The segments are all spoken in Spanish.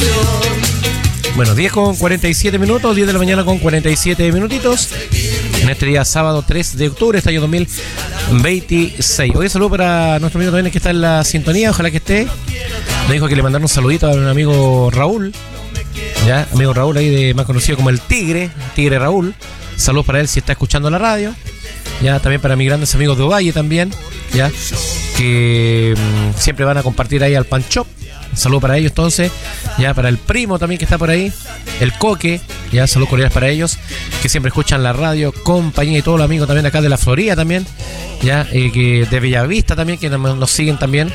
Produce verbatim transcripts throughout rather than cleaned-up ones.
Bueno, diez con cuarenta y siete minutos, diez de la mañana con cuarenta y siete minutitos. En este día sábado tres de octubre, este año dos mil veintiséis. Hoy saludo para nuestro amigo también que está en la sintonía, ojalá que esté. Me dijo que le mandaron un saludito a un amigo Raúl. Ya, amigo Raúl ahí de más conocido como el Tigre, Tigre Raúl. Saludos para él si está escuchando la radio. Ya, también para mis grandes amigos de Ovalle también, ya, que mmm, siempre van a compartir ahí al Pan Shop. Saludos para ellos entonces, ya, para el primo también que está por ahí, el Coque, ya, saludos cordiales para ellos, que siempre escuchan la radio, compañía y todos los amigos también acá de la Florida también, ya, eh, que de Bellavista también, que nos siguen también.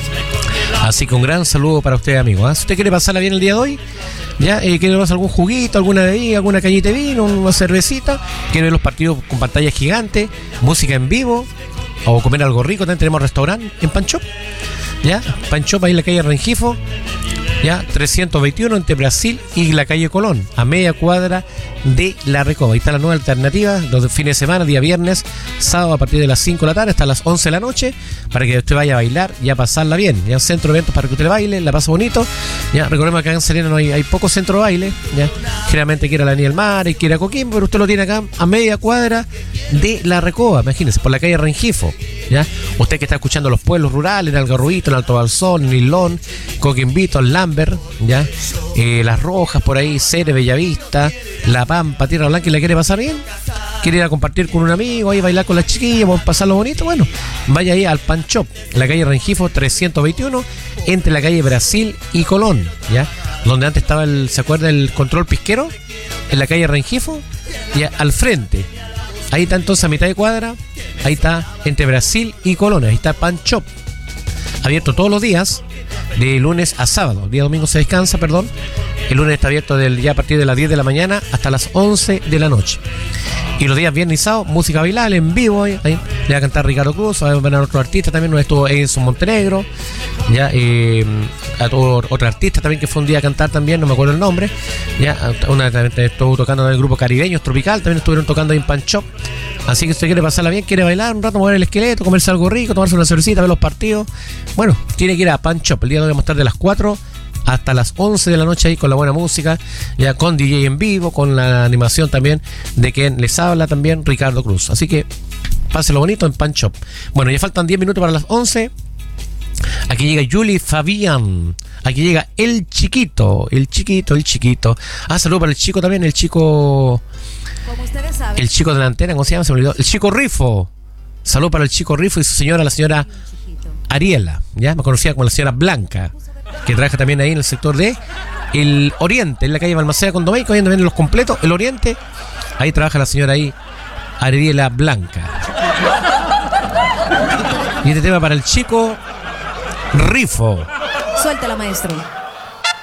Así que un gran saludo para ustedes, amigos, ¿eh? Si usted quiere pasarla bien el día de hoy, ya, eh, quiere tomar algún juguito, alguna bebida, alguna cañita de vino, una cervecita, quiere ver los partidos con pantalla gigante, música en vivo, o comer algo rico, también tenemos restaurante en Pan Shop, ya, Pan Shop ahí en la calle Rengifo, ya, trescientos veintiuno entre Brasil y la calle Colón, a media cuadra de La Recoba. Ahí está la nueva alternativa, los fines de semana, día viernes, sábado a partir de las cinco de la tarde hasta las once de la noche, para que usted vaya a bailar y a pasarla bien. Ya, un centro de eventos para que usted baile, la pase bonito. Ya, recordemos que acá en Serena no hay, hay pocos centros de baile, ya, generalmente quiere la Avenida del Mar y quiere a Coquimbo, pero usted lo tiene acá a media cuadra de La Recoba, imagínense, por la calle Rengifo. Ya, usted que está escuchando los pueblos rurales, en Algarrobito, en Alto Balsón, en Nilón, Coquimbito, en Lambert, ya, eh, Las Rojas por ahí, Cere, Bellavista, La Pampa, Tierra Blanca, y la quiere pasar bien, quiere ir a compartir con un amigo, ahí bailar con las chiquillas, vamos a pasarlo bonito, bueno, vaya ahí al Pan Shop, en la calle Rengifo trescientos veintiuno, entre la calle Brasil y Colón, ya, donde antes estaba el, ¿se acuerda el control pisquero? En la calle Rengifo, ya, al frente. Ahí está entonces a mitad de cuadra, ahí está entre Brasil y Colón, ahí está Pan Shop, abierto todos los días, de lunes a sábado, el día domingo se descansa, perdón, el lunes está abierto del, ya a partir de las diez de la mañana hasta las once de la noche. Y los días viernes y sábado, música bailable en vivo, ahí, ahí le va a cantar Ricardo Cruz, va a venir otro artista también, nos estuvo Enson Montenegro, ya, eh, a todo, otro artista también que fue un día a cantar también, no me acuerdo el nombre, ya, una también estuvo tocando en el grupo Caribeños Tropical, también estuvieron tocando ahí en Pan Shop. Así que si usted quiere pasarla bien, quiere bailar un rato, mover el esqueleto, comerse algo rico, tomarse una cervecita, ver los partidos, bueno, tiene que ir a Pan Shop. El día de hoy vamos a estar de las cuatro hasta las once de la noche ahí con la buena música, ya con D J en vivo, con la animación también de quien les habla también, Ricardo Cruz. Así que páselo bonito en Pan Shop. Bueno, ya faltan diez minutos para las once. Aquí llega Julie Fabián. Aquí llega el chiquito, el chiquito, el chiquito. Ah, saludo para el chico también, el chico... Como ustedes saben. El chico de la antena, ¿cómo se llama? Se me olvidó. El chico Rifo. Saludo para el chico Rifo y su señora, la señora Ariela, ya, más conocida como la señora Blanca, que trabaja también ahí en el sector de El Oriente, en la calle Balmaceda con Domeico, ahí donde venden los completos, El Oriente. Ahí trabaja la señora ahí, Ariela Blanca. Y este tema para el chico Rifo. Suéltala, maestro.